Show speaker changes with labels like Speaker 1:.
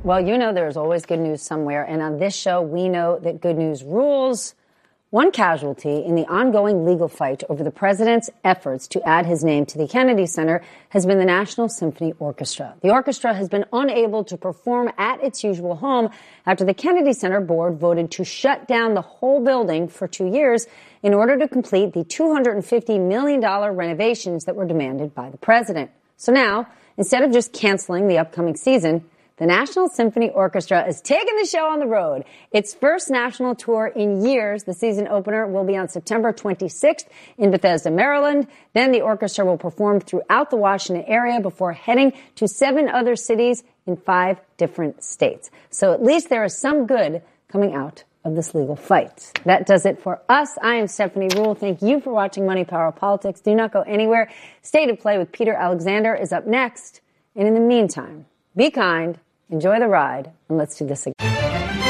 Speaker 1: Well, you know there's always good news somewhere, and on this show, we know that good news rules. One casualty in the ongoing legal fight over the president's efforts to add his name to the Kennedy Center has been the National Symphony Orchestra. The orchestra has been unable to perform at its usual home after the Kennedy Center board voted to shut down the whole building for 2 years in order to complete the $250 million renovations that were demanded by the president. So now, instead of just canceling the upcoming season, the National Symphony Orchestra is taking the show on the road. Its first national tour in years. The season opener will be on September 26th in Bethesda, Maryland. Then the orchestra will perform throughout the Washington area before heading to 7 other cities in 5 different states. So at least there is some good coming out of this legal fight. That does it for us. I am Stephanie Ruhle. Thank you for watching Money, Power, Politics. Do not go anywhere. State of Play with Peter Alexander is up next. And in the meantime, be kind, enjoy the ride, and let's do this again.